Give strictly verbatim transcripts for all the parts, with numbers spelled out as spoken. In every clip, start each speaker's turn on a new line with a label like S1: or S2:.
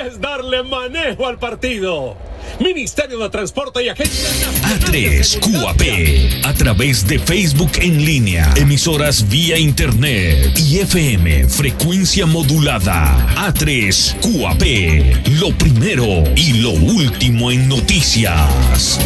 S1: es darle manejo al partido. Ministerio de Transporte y Agencia
S2: A tres Q A P, a través de Facebook en línea, emisoras vía internet y F M, frecuencia modulada. A tres Q A P, lo primero y lo último en noticias.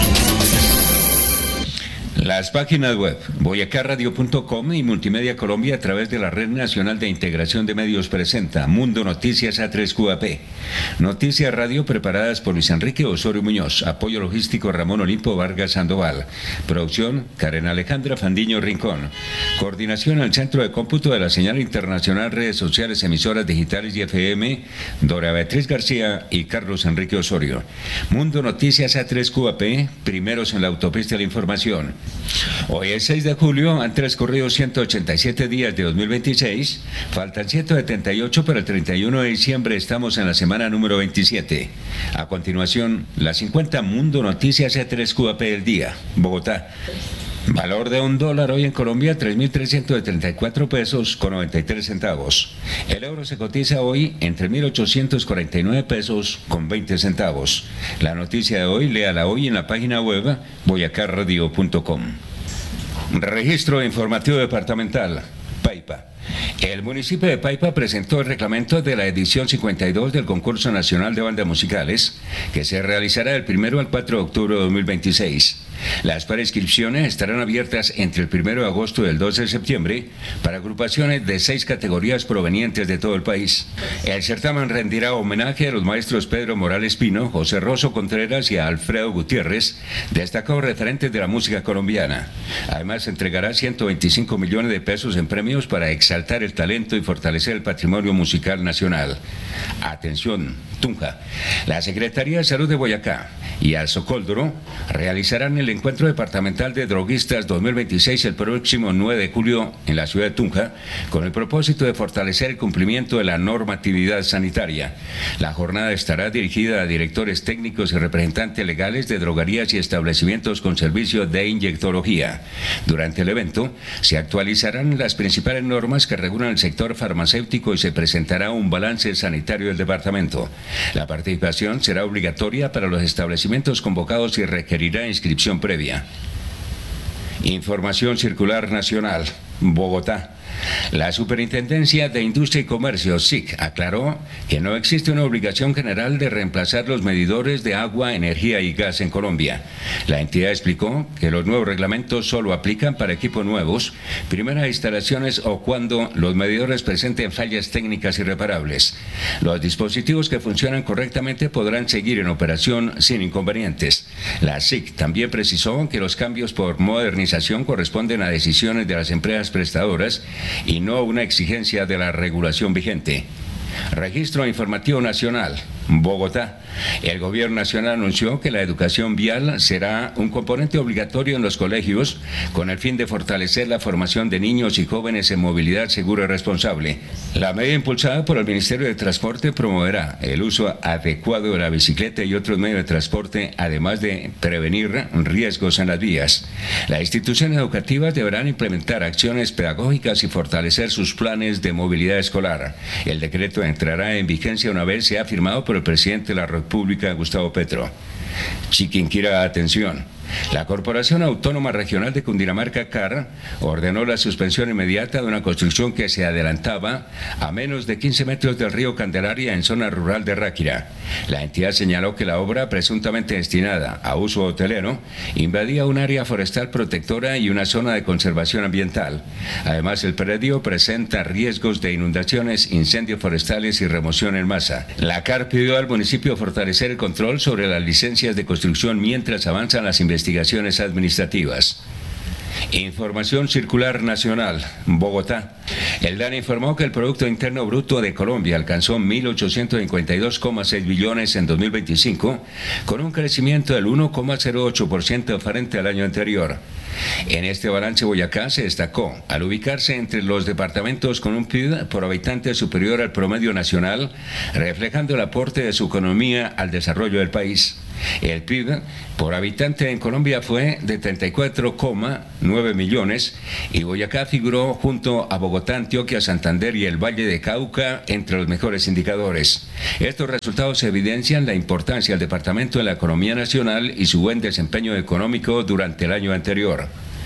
S3: Las páginas web boyacá radio punto com y Multimedia Colombia a través de la Red Nacional de Integración de Medios presenta Mundo Noticias A tres Q A P. Noticias radio preparadas por Luis Enrique Osorio Muñoz. Apoyo logístico Ramón Olimpo Vargas Sandoval. Producción Karen Alejandra Fandiño Rincón. Coordinación al Centro de Cómputo de la Señal Internacional, Redes Sociales, Emisoras Digitales y F M, Dora Beatriz García y Carlos Enrique Osorio. Mundo Noticias A tres Q A P, primeros en la autopista de la información. Hoy es seis de julio, han transcurrido ciento ochenta y siete días de dos mil veintiséis, faltan ciento setenta y ocho para el treinta y uno de diciembre, estamos en la semana número veintisiete. A continuación, las cincuenta Mundo Noticias A tres Q A P del día. Bogotá. Valor de un dólar hoy en Colombia, tres mil trescientos setenta y cuatro pesos con noventa y tres centavos. El euro se cotiza hoy en tres mil ochocientos cuarenta y nueve pesos con veinte centavos. La noticia de hoy, léala hoy en la página web boyacá radio punto com. Registro informativo departamental. Paipa. El municipio de Paipa presentó el reglamento de la edición cincuenta y dos del Concurso Nacional de Bandas Musicales, que se realizará del primero al cuatro de octubre de dos mil veintiséis. Las preinscripciones estarán abiertas entre el primero de agosto y el doce de septiembre para agrupaciones de seis categorías provenientes de todo el país. El certamen rendirá homenaje a los maestros Pedro Morales Pino, José Rosso Contreras y a Alfredo Gutiérrez, destacados referentes de la música colombiana. Además, se entregará ciento veinticinco millones de pesos en premios para exaltar el talento y fortalecer el patrimonio musical nacional. Atención, Tunja. La Secretaría de Salud de Boyacá y Alsocóldoro realizarán el Encuentro Departamental de Droguistas dos mil veintiséis el próximo nueve de julio en la ciudad de Tunja, con el propósito de fortalecer el cumplimiento de la normatividad sanitaria. La jornada estará dirigida a directores técnicos y representantes legales de droguerías y establecimientos con servicio de inyectología. Durante el evento se actualizarán las principales normas que regulan el sector farmacéutico y se presentará un balance sanitario del departamento. La participación será obligatoria para los establecimientos convocados y requerirá inscripción previa. Información circular nacional. Bogotá. La Superintendencia de Industria y Comercio, S I C, aclaró que no existe una obligación general de reemplazar los medidores de agua, energía y gas en Colombia. La entidad explicó que los nuevos reglamentos solo aplican para equipos nuevos, primeras instalaciones o cuando los medidores presenten fallas técnicas irreparables. Los dispositivos que funcionan correctamente podrán seguir en operación sin inconvenientes. La S I C también precisó que los cambios por modernización corresponden a decisiones de las empresas prestadoras y no una exigencia de la regulación vigente. Registro Informativo Nacional. Bogotá. El gobierno nacional anunció que la educación vial será un componente obligatorio en los colegios con el fin de fortalecer la formación de niños y jóvenes en movilidad segura y responsable. La medida impulsada por el Ministerio de Transporte promoverá el uso adecuado de la bicicleta y otros medios de transporte, además de prevenir riesgos en las vías. Las instituciones educativas deberán implementar acciones pedagógicas y fortalecer sus planes de movilidad escolar. El decreto entrará en vigencia una vez sea firmado por el presidente de la República, Gustavo Petro. Chiquinquirá, atención. La Corporación Autónoma Regional de Cundinamarca, C A R, ordenó la suspensión inmediata de una construcción que se adelantaba a menos de quince metros del río Candelaria en zona rural de Ráquira. La entidad señaló que la obra, presuntamente destinada a uso hotelero, invadía un área forestal protectora y una zona de conservación ambiental. Además, el predio presenta riesgos de inundaciones, incendios forestales y remoción en masa. La C A R pidió al municipio fortalecer el control sobre las licencias de construcción mientras avanzan las investigaciones investigaciones administrativas. Información circular nacional. Bogotá. El D A N informó que el Producto Interno Bruto de Colombia alcanzó mil ochocientos cincuenta y dos coma seis billones en dos mil veinticinco, con un crecimiento del uno coma cero ocho por ciento frente al año anterior. En este balance, Boyacá se destacó al ubicarse entre los departamentos con un P I B por habitante superior al promedio nacional, reflejando el aporte de su economía al desarrollo del país. El P I B por habitante en Colombia fue de treinta y cuatro coma nueve millones y Boyacá figuró junto a Bogotá, Antioquia, Santander y el Valle de Cauca entre los mejores indicadores. Estos resultados evidencian la importancia del departamento en la economía nacional y su buen desempeño económico durante el año anterior.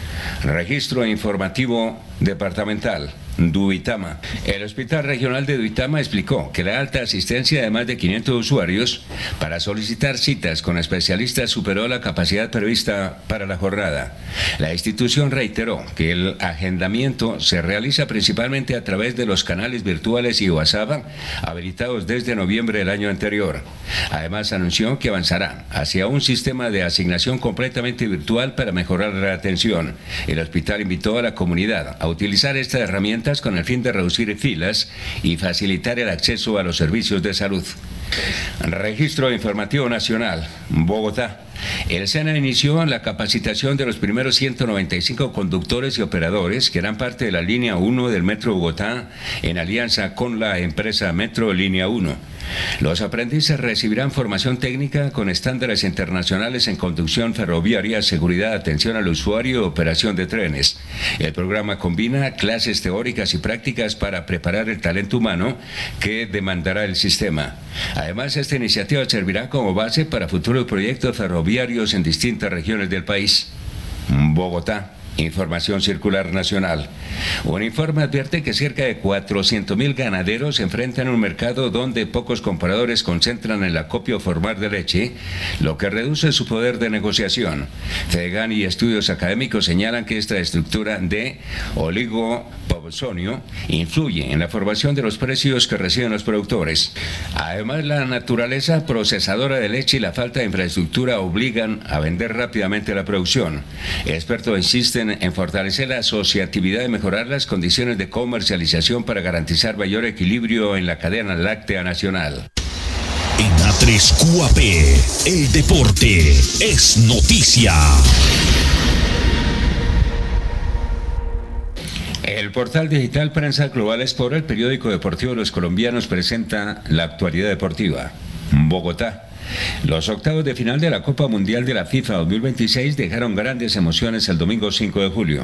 S3: Registro informativo departamental. Duitama. El Hospital Regional de Duitama explicó que la alta asistencia de más de quinientos usuarios para solicitar citas con especialistas superó la capacidad prevista para la jornada. La institución reiteró que el agendamiento se realiza principalmente a través de los canales virtuales y WhatsApp habilitados desde noviembre del año anterior. Además, anunció que avanzará hacia un sistema de asignación completamente virtual para mejorar la atención. El hospital invitó a la comunidad a utilizar esta herramienta con el fin de reducir filas y facilitar el acceso a los servicios de salud. Registro Informativo Nacional, Bogotá. El SENA inició la capacitación de los primeros ciento noventa y cinco conductores y operadores que eran parte de la línea uno del Metro Bogotá en alianza con la empresa Metro Línea uno. Los aprendices recibirán formación técnica con estándares internacionales en conducción ferroviaria, seguridad, atención al usuario y operación de trenes. El programa combina clases teóricas y prácticas para preparar el talento humano que demandará el sistema. Además, esta iniciativa servirá como base para futuros proyectos ferroviarios en distintas regiones del país. Bogotá. Información circular nacional. Un informe advierte que cerca de cuatrocientos mil ganaderos se enfrentan a un mercado donde pocos compradores concentran el acopio formal de leche, lo que reduce su poder de negociación. FEDEGAN y estudios académicos señalan que esta estructura de oligopolsonio influye en la formación de los precios que reciben los productores. Además, la naturaleza procesadora de leche y la falta de infraestructura obligan a vender rápidamente la producción. Expertos insisten en fortalecer la asociatividad y mejorar las condiciones de comercialización para garantizar mayor equilibrio en la cadena láctea nacional.
S2: En A tres Q A P, el deporte es noticia.
S3: El portal digital Prensa Global Sport, el periódico deportivo de los colombianos, presenta la actualidad deportiva. Bogotá. Los octavos de final de la Copa Mundial de la FIFA dos mil veintiséis dejaron grandes emociones el domingo cinco de julio.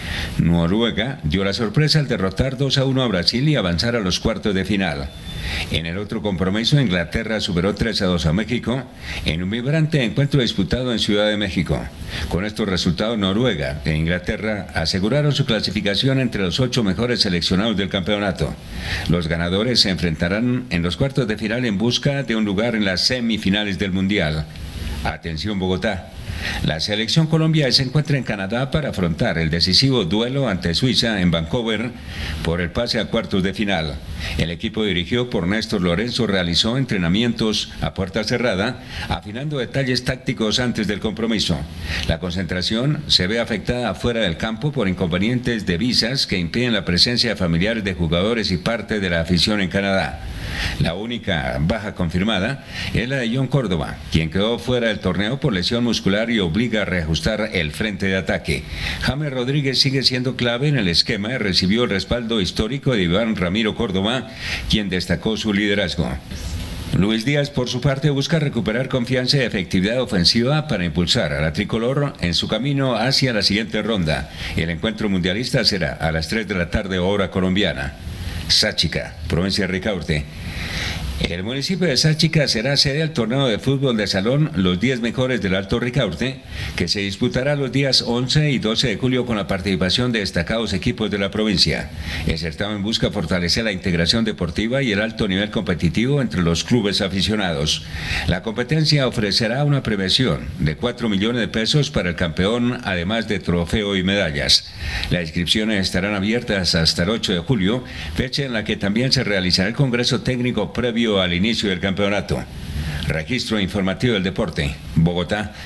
S3: Noruega dio la sorpresa al derrotar dos a uno a Brasil y avanzar a los cuartos de final. En el otro compromiso, Inglaterra superó tres a dos a México en un vibrante encuentro disputado en Ciudad de México. Con estos resultados, Noruega e Inglaterra aseguraron su clasificación entre los ocho mejores seleccionados del campeonato. Los ganadores se enfrentarán en los cuartos de final en busca de un lugar en las semifinales del Mundial. Atención, Bogotá. La selección Colombia se encuentra en Canadá para afrontar el decisivo duelo ante Suiza en Vancouver por el pase a cuartos de final. El equipo dirigido por Néstor Lorenzo realizó entrenamientos a puerta cerrada, afinando detalles tácticos antes del compromiso. La concentración se ve afectada fuera del campo por inconvenientes de visas que impiden la presencia de familiares de jugadores y parte de la afición en Canadá. La única baja confirmada es la de John Córdoba, quien quedó fuera del torneo por lesión muscular y obliga a reajustar el frente de ataque. James Rodríguez sigue siendo clave en el esquema y recibió el respaldo histórico de Iván Ramiro Córdoba, quien destacó su liderazgo. Luis Díaz, por su parte, busca recuperar confianza y efectividad ofensiva para impulsar a la tricolor en su camino hacia la siguiente ronda. El encuentro mundialista será a las tres de la tarde, hora colombiana. Sáchica, provincia de Ricaurte. El municipio de Sáchica será sede del torneo de fútbol de salón Los diez Mejores del Alto Ricaurte, que se disputará los días once y doce de julio con la participación de destacados equipos de la provincia. El certamen busca fortalecer la integración deportiva y el alto nivel competitivo entre los clubes aficionados. La competencia ofrecerá una premiación de cuatro millones de pesos para el campeón, además de trofeo y medallas. Las inscripciones estarán abiertas hasta el ocho de julio, fecha en la que también se realizará el congreso técnico previo al inicio del campeonato. Registro informativo del deporte, Bogotá.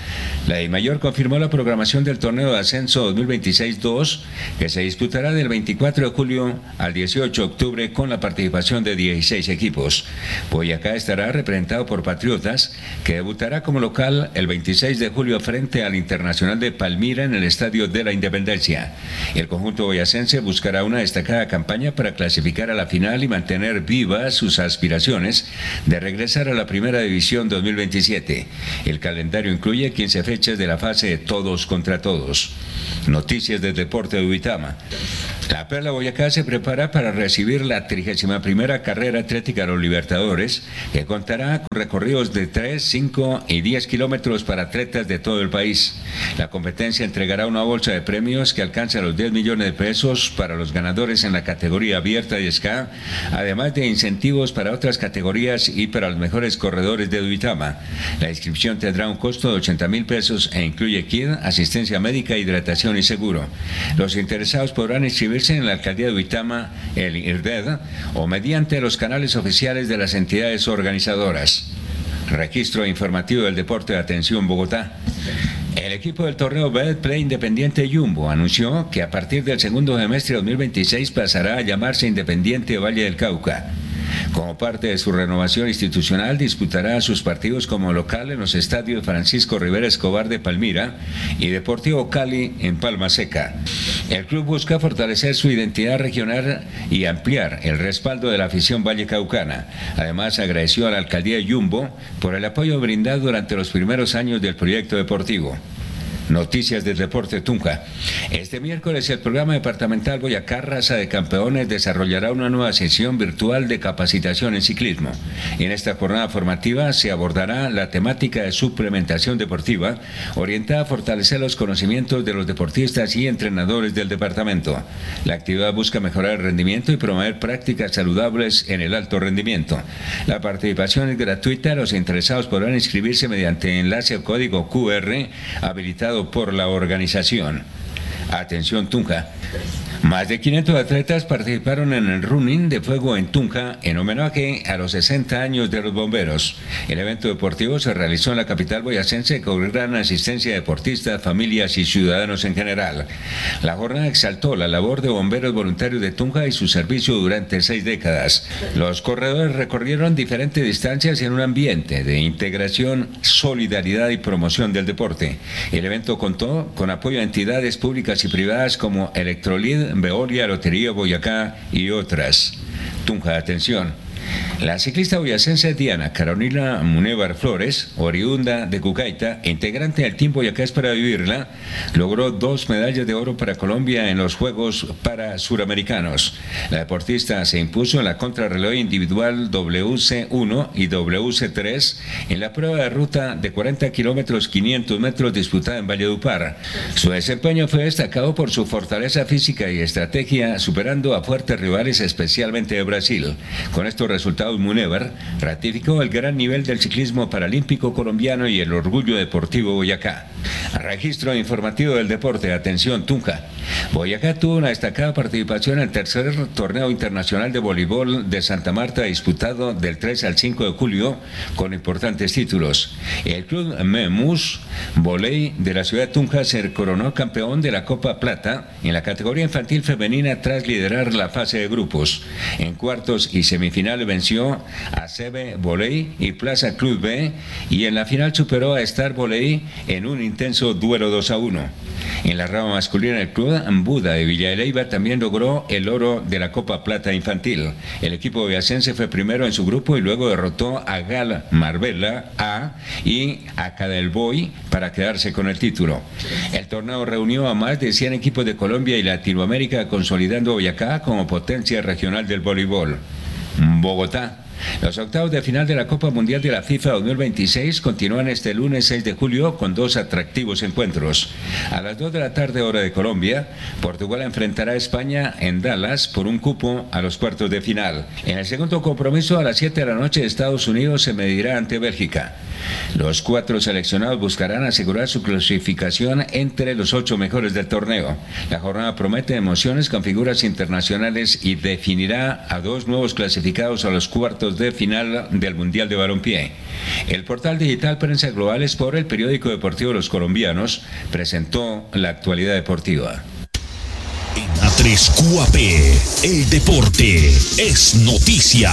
S3: La DIMAYOR confirmó la programación del torneo de ascenso dos mil veintiséis dos, que se disputará del veinticuatro de julio al dieciocho de octubre con la participación de dieciséis equipos. Boyacá estará representado por Patriotas, que debutará como local el veintiséis de julio frente al Internacional de Palmira en el Estadio de la Independencia. El conjunto boyacense buscará una destacada campaña para clasificar a la final y mantener vivas sus aspiraciones de regresar a la Primera División dos mil veintisiete. El calendario incluye quince fechas de la fase de todos contra todos. Noticias del deporte de Uitama. La Perla Boyacá se prepara para recibir la trigésima primera carrera atlética de los Libertadores, que contará con recorridos de tres, cinco y diez kilómetros para atletas de todo el país. La competencia entregará una bolsa de premios que alcanza los diez millones de pesos para los ganadores en la categoría abierta y S C A, además de incentivos para otras categorías y para los mejores corredores de Uitama. La inscripción tendrá un costo de ochenta mil pesos e incluye kit, asistencia médica, hidratación y seguro. Los interesados podrán inscribirse en la alcaldía de Uitama, el I R D E D, o mediante los canales oficiales de las entidades organizadoras. Registro informativo del deporte de Atención Bogotá. El equipo del torneo Betplay Independiente Jumbo anunció que a partir del segundo semestre de dos mil veintiséis pasará a llamarse Independiente Valle del Cauca. Como parte de su renovación institucional, disputará sus partidos como local en los estadios Francisco Rivera Escobar de Palmira y Deportivo Cali en Palma Seca. El club busca fortalecer su identidad regional y ampliar el respaldo de la afición vallecaucana. Además, agradeció a la alcaldía de Jumbo por el apoyo brindado durante los primeros años del proyecto deportivo. Noticias del deporte Tunja. Este miércoles el programa departamental Boyacá Raza de Campeones desarrollará una nueva sesión virtual de capacitación en ciclismo. En esta jornada formativa se abordará la temática de suplementación deportiva orientada a fortalecer los conocimientos de los deportistas y entrenadores del departamento. La actividad busca mejorar el rendimiento y promover prácticas saludables en el alto rendimiento. La participación es gratuita. Los interesados podrán inscribirse mediante enlace o código Q R habilitado por la organización. Atención Tunja. Más de quinientos atletas participaron en el running de fuego en Tunja en homenaje a los sesenta años de los bomberos. El evento deportivo se realizó en la capital boyacense con gran asistencia de deportistas, familias y ciudadanos en general. La jornada exaltó la labor de bomberos voluntarios de Tunja y su servicio durante seis décadas. Los corredores recorrieron diferentes distancias en un ambiente de integración, solidaridad y promoción del deporte. El evento contó con apoyo a entidades públicas y privadas como Electrolid, Veolia, Lotería Boyacá y otras. Tunja, atención. La ciclista boyacense Diana Carolina Munevar Flores, oriunda de Cucaita, integrante del Team Boyacá es para vivirla, logró dos medallas de oro para Colombia en los Juegos para Suramericanos. La deportista se impuso en la contrarreloj individual W C uno y W C tres en la prueba de ruta de cuarenta kilómetros quinientos metros disputada en Valledupar. Su desempeño fue destacado por su fortaleza física y estrategia, superando a fuertes rivales, especialmente de Brasil. Con estos resultados, Munevar ratificó el gran nivel del ciclismo paralímpico colombiano y el orgullo deportivo Boyacá. Registro informativo del deporte. Atención Tunja. Boyacá tuvo una destacada participación en el tercer torneo internacional de voleibol de Santa Marta, disputado del tres al cinco de julio con importantes títulos. El club Memus Voley de la ciudad de Tunja se coronó campeón de la Copa Plata en la categoría infantil femenina tras liderar la fase de grupos. En cuartos y semifinales venció a C B Voley y Plaza Club B, y en la final superó a Star Voley en un intenso duelo dos a uno. En la rama masculina, el club Buda de Villa de Leyva también logró el oro de la Copa Plata infantil. El equipo boyacense fue primero en su grupo y luego derrotó a Gal Marbella A y a Cadelboy para quedarse con el título. El torneo reunió a más de cien equipos de Colombia y Latinoamérica, consolidando Boyacá como potencia regional del voleibol. Bogotá. Los octavos de final de la Copa Mundial de la FIFA dos mil veintiséis continúan este lunes seis de julio con dos atractivos encuentros. A las dos de la tarde hora de Colombia, Portugal enfrentará a España en Dallas por un cupo a los cuartos de final. En el segundo compromiso, a las siete de la noche, Estados Unidos se medirá ante Bélgica. Los cuatro seleccionados buscarán asegurar su clasificación entre los ocho mejores del torneo. La jornada promete emociones con figuras internacionales y definirá a dos nuevos clasificados a los cuartos de final del Mundial de Balompié. El portal digital Prensa Global Sport, el periódico deportivo de los colombianos, presentó la actualidad deportiva.
S2: En A tres Q A P, el deporte es noticia.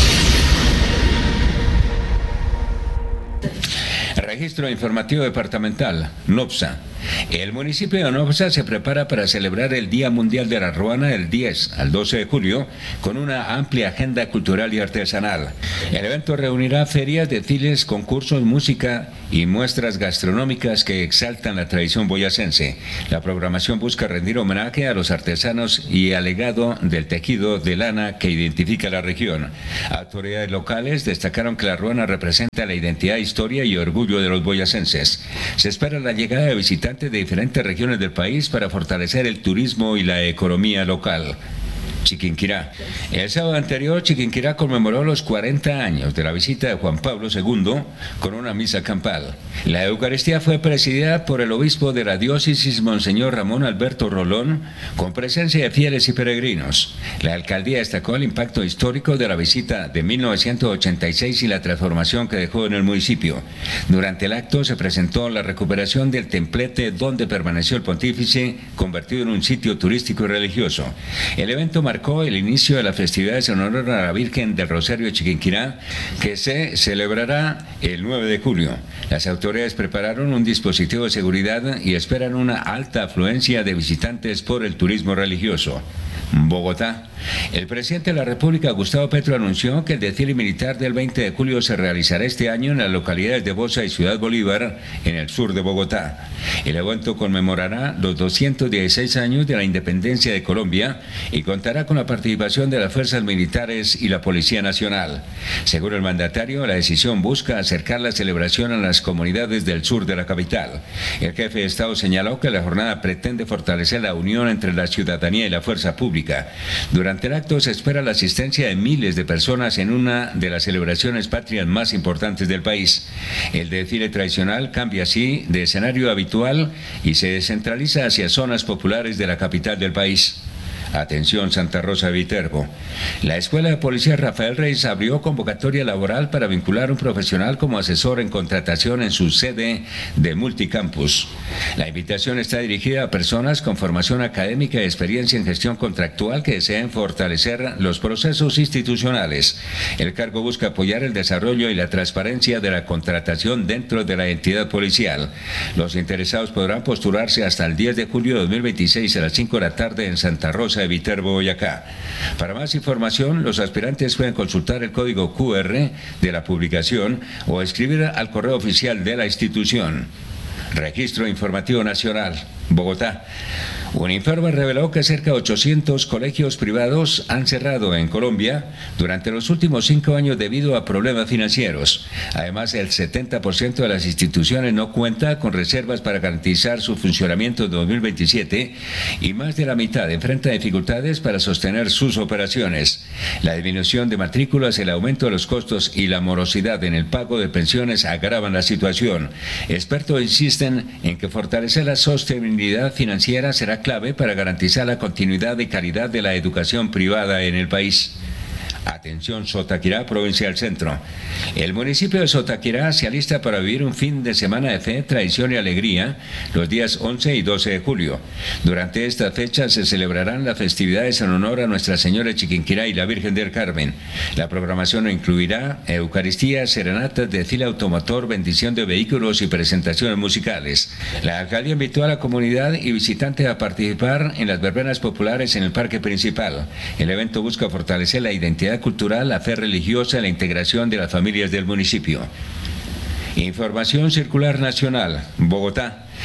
S3: Registro informativo departamental, NOPSA. El municipio de Nopsa se prepara para celebrar el Día Mundial de la Ruana del diez al doce de julio con una amplia agenda cultural y artesanal. El evento reunirá ferias, desfiles, concursos, música y muestras gastronómicas que exaltan la tradición boyacense. La programación busca rendir homenaje a los artesanos y al legado del tejido de lana que identifica la región. Autoridades locales destacaron que la ruana representa la identidad, historia y orgullo de los boyacenses. Se espera la llegada de visitantes de diferentes regiones del país para fortalecer el turismo y la economía local. Chiquinquirá. El sábado anterior, Chiquinquirá conmemoró los cuarenta años de la visita de Juan Pablo segundo con una misa campal. La Eucaristía fue presidida por el obispo de la diócesis, Monseñor Ramón Alberto Rolón, con presencia de fieles y peregrinos. La alcaldía destacó el impacto histórico de la visita de mil novecientos ochenta y seis y la transformación que dejó en el municipio. Durante el acto se presentó la recuperación del templete donde permaneció el pontífice, convertido en un sitio turístico y religioso. El evento marcó el inicio de las festividades en honor a la Virgen del Rosario de Chiquinquirá, que se celebrará el nueve de julio. Las autoridades prepararon un dispositivo de seguridad y esperan una alta afluencia de visitantes por el turismo religioso. Bogotá. El presidente de la República, Gustavo Petro, anunció que el desfile militar del veinte de julio se realizará este año en las localidades de Bosa y Ciudad Bolívar, en el sur de Bogotá. El evento conmemorará los doscientos dieciséis años de la independencia de Colombia y contará con la participación de las fuerzas militares y la Policía Nacional. Según el mandatario, la decisión busca acercar la celebración a las comunidades del sur de la capital. El jefe de Estado señaló que la jornada pretende fortalecer la unión entre la ciudadanía y la fuerza pública. Durante el acto se espera la asistencia de miles de personas en una de las celebraciones patrias más importantes del país. El desfile tradicional cambia así de escenario habitual y se descentraliza hacia zonas populares de la capital del país. Atención, Santa Rosa de Viterbo. La Escuela de Policía Rafael Reyes abrió convocatoria laboral para vincular un profesional como asesor en contratación en su sede de Multicampus. La invitación está dirigida a personas con formación académica y experiencia en gestión contractual que deseen fortalecer los procesos institucionales. El cargo busca apoyar el desarrollo y la transparencia de la contratación dentro de la entidad policial. Los interesados podrán postularse hasta el diez de julio de dos mil veintiséis a las cinco de la tarde en Santa Rosa de Viterbo, Boyacá. Para más información, los aspirantes pueden consultar el código Q R de la publicación o escribir al correo oficial de la institución. Registro Informativo Nacional, Bogotá. Un informe reveló que cerca de ochocientos colegios privados han cerrado en Colombia durante los últimos cinco años debido a problemas financieros. Además, el setenta por ciento de las instituciones no cuenta con reservas para garantizar su funcionamiento en dos mil veintisiete y más de la mitad enfrenta dificultades para sostener sus operaciones. La disminución de matrículas, el aumento de los costos y la morosidad en el pago de pensiones agravan la situación. Expertos insisten en que fortalecer la sostenibilidad financiera será clave para garantizar la continuidad y calidad de la educación privada en el país. Atención, Sotaquirá, provincia del Centro. El municipio de Sotaquirá se alista para vivir un fin de semana de fe, tradición y alegría los días once y doce de julio. Durante esta fecha se celebrarán las festividades en honor a Nuestra Señora de Chiquinquirá y la Virgen del Carmen. La programación incluirá Eucaristía, serenatas, desfile automotor, bendición de vehículos y presentaciones musicales. La alcaldía invitó a la comunidad y visitantes a participar en las verbenas populares en el parque principal. El evento busca fortalecer la identidad cultural, la fe religiosa y la integración de las familias del municipio. Información circular nacional, Bogotá.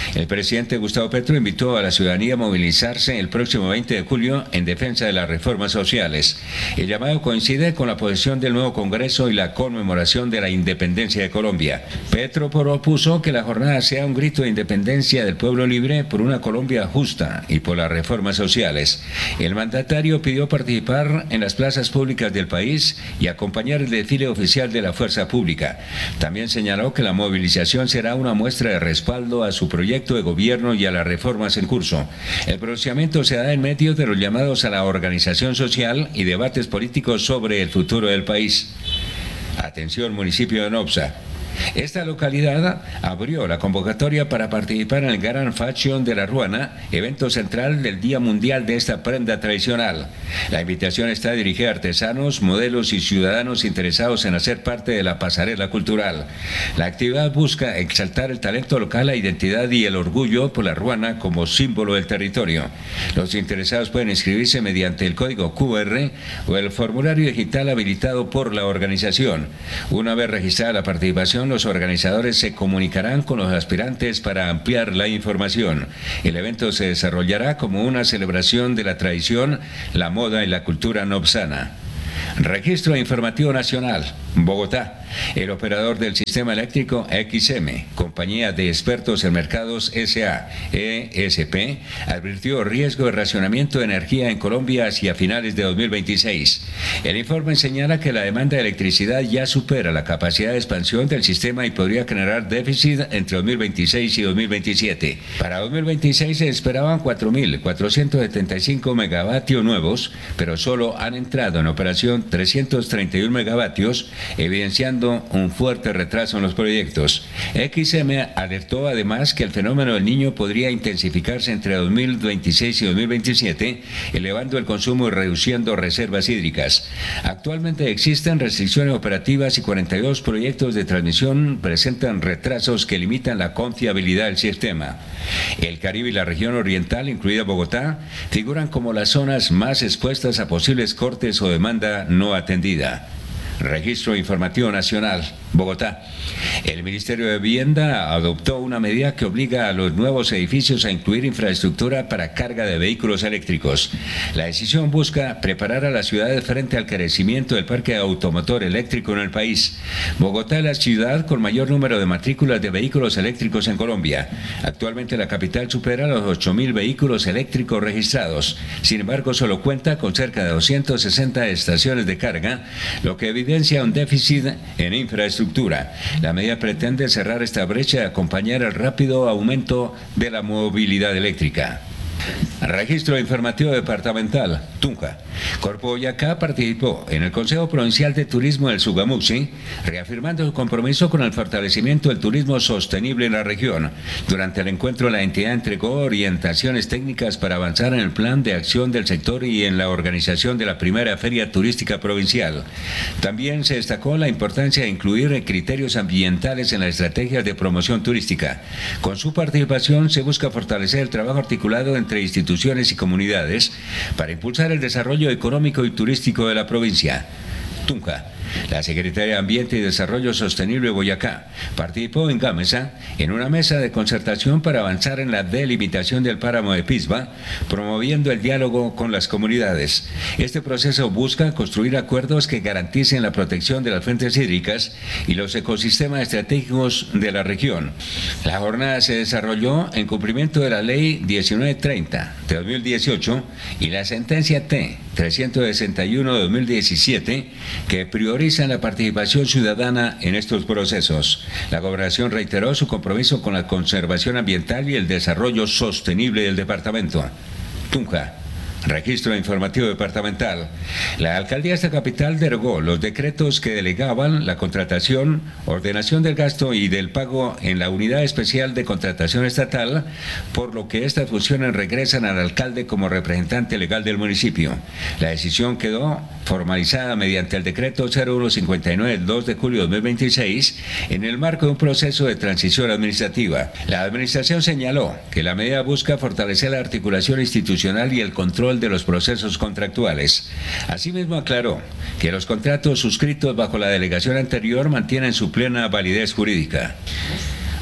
S3: El presidente Gustavo Petro invitó a la ciudadanía a movilizarse el próximo veinte de julio en defensa de las reformas sociales. El llamado coincide con la posesión del nuevo Congreso y la conmemoración de la independencia de Colombia. Petro propuso que la jornada sea un grito de independencia del pueblo libre por una Colombia justa y por las reformas sociales. El mandatario pidió participar en las plazas públicas del país y acompañar el desfile oficial de la fuerza pública. También señaló que la movilización será una muestra de respaldo a su proyecto de gobierno y a las reformas en curso. El pronunciamiento se da en medio de los llamados a la organización social y debates políticos sobre el futuro del país. Atención, municipio de Nopsa. Esta localidad abrió la convocatoria para participar en el Gran Fashion de la Ruana, evento central del Día Mundial de esta prenda tradicional. La invitación está dirigida a artesanos, modelos y ciudadanos interesados en hacer parte de la pasarela cultural. La actividad busca exaltar el talento local, la identidad y el orgullo por la Ruana como símbolo del territorio. Los interesados pueden inscribirse mediante el código Q R o el formulario digital habilitado por la organización. Una vez registrada la participación, los organizadores se comunicarán con los aspirantes para ampliar la información. El evento se desarrollará como una celebración de la tradición, la moda y la cultura nopsana. Registro Informativo Nacional, Bogotá. El operador del sistema eléctrico X M, Compañía de Expertos en Mercados S A, E S P, advirtió riesgo de racionamiento de energía en Colombia hacia finales de dos mil veintiséis. El informe señala que la demanda de electricidad ya supera la capacidad de expansión del sistema y podría generar déficit entre dos mil veintiséis y dos mil veintisiete. Para dos mil veintiséis se esperaban cuatro mil cuatrocientos setenta y cinco megavatios nuevos, pero solo han entrado en operación trescientos treinta y uno megavatios, evidenciando un fuerte retraso en los proyectos. X M alertó además que el fenómeno del Niño podría intensificarse entre dos mil veintiséis y dos mil veintisiete, elevando el consumo y reduciendo reservas hídricas. Actualmente existen restricciones operativas y cuarenta y dos proyectos de transmisión presentan retrasos que limitan la confiabilidad del sistema. El Caribe y la región oriental, incluida Bogotá, figuran como las zonas más expuestas a posibles cortes o demanda no atendida. Registro Informativo Nacional, Bogotá. El Ministerio de Vivienda adoptó una medida que obliga a los nuevos edificios a incluir infraestructura para carga de vehículos eléctricos. La decisión busca preparar a las ciudades frente al crecimiento del parque automotor eléctrico en el país. Bogotá es la ciudad con mayor número de matrículas de vehículos eléctricos en Colombia. Actualmente la capital supera los ocho mil vehículos eléctricos registrados. Sin embargo, solo cuenta con cerca de doscientas sesenta estaciones de carga, lo que evidencia un déficit en infraestructura. La medida pretende cerrar esta brecha y acompañar el rápido aumento de la movilidad eléctrica. Registro Informativo Departamental, Tunja. Corpo Boyacá participó en el Consejo Provincial de Turismo del Sugamuxi, reafirmando su compromiso con el fortalecimiento del turismo sostenible en la región. Durante el encuentro, la entidad entregó orientaciones técnicas para avanzar en el plan de acción del sector y en la organización de la primera Feria Turística Provincial. También se destacó la importancia de incluir criterios ambientales en las estrategias de promoción turística. Con su participación se busca fortalecer el trabajo articulado entre instituciones y comunidades para impulsar el desarrollo económico y turístico de la provincia. Tunja. La Secretaría de Ambiente y Desarrollo Sostenible de Boyacá participó en Gamesa en una mesa de concertación para avanzar en la delimitación del páramo de Pisba, promoviendo el diálogo con las comunidades. Este proceso busca construir acuerdos que garanticen la protección de las fuentes hídricas y los ecosistemas estratégicos de la región. La jornada se desarrolló en cumplimiento de la Ley diecinueve treinta de dos mil dieciocho y la Sentencia T trescientos sesenta y uno de dos mil diecisiete, que priorizan la participación ciudadana en estos procesos. La Gobernación reiteró su compromiso con la conservación ambiental y el desarrollo sostenible del departamento. Tunja. Registro Informativo Departamental. La Alcaldía de esta capital derogó los decretos que delegaban la contratación, ordenación del gasto y del pago en la Unidad Especial de Contratación Estatal, por lo que estas funciones regresan al alcalde como representante legal del municipio. La decisión quedó formalizada mediante el decreto cero uno cincuenta y nueve del dos de julio de dos mil veintiséis en el marco de un proceso de transición administrativa. La administración señaló que la medida busca fortalecer la articulación institucional y el control de los procesos contractuales. Asimismo, aclaró que los contratos suscritos bajo la delegación anterior mantienen su plena validez jurídica.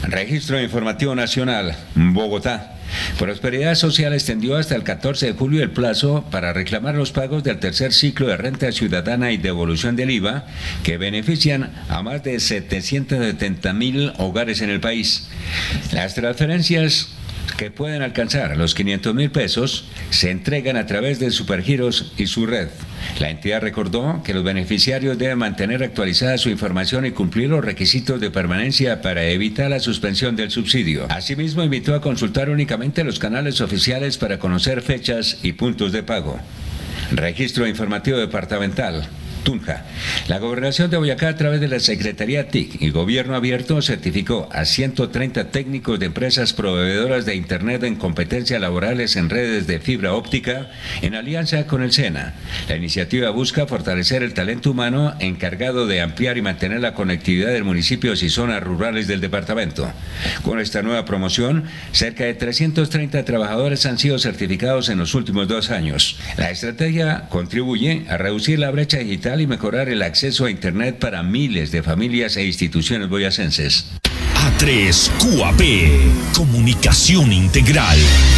S3: Registro Informativo Nacional, Bogotá. Prosperidad Social extendió hasta el catorce de julio el plazo para reclamar los pagos del tercer ciclo de renta ciudadana y devolución del I V A que benefician a más de setecientos setenta mil hogares en el país. Las transferencias que pueden alcanzar los quinientos mil pesos se entregan a través de Supergiros y su red. La entidad recordó que los beneficiarios deben mantener actualizada su información y cumplir los requisitos de permanencia para evitar la suspensión del subsidio. Asimismo, invitó a consultar únicamente los canales oficiales para conocer fechas y puntos de pago. Registro Informativo Departamental, Tunja. La Gobernación de Boyacá, a través de la Secretaría T I C y Gobierno Abierto, certificó a ciento treinta técnicos de empresas proveedoras de Internet en competencias laborales en redes de fibra óptica en alianza con el SENA. La iniciativa busca fortalecer el talento humano encargado de ampliar y mantener la conectividad de municipios y zonas rurales del departamento. Con esta nueva promoción, cerca de trescientos treinta trabajadores han sido certificados en los últimos dos años. La estrategia contribuye a reducir la brecha digital y mejorar el acceso a Internet para miles de familias e instituciones boyacenses.
S2: A tres Q A P, Comunicación Integral.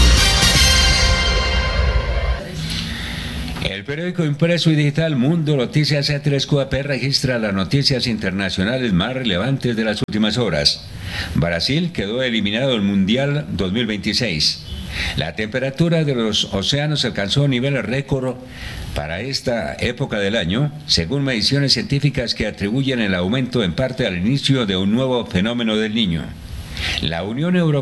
S3: El periódico impreso y digital Mundo Noticias A tres Q A P registra las noticias internacionales más relevantes de las últimas horas. Brasil quedó eliminado del Mundial dos mil veintiséis. La temperatura de los océanos alcanzó niveles récord para esta época del año, según mediciones científicas que atribuyen el aumento en parte al inicio de un nuevo fenómeno del Niño. La Unión Europea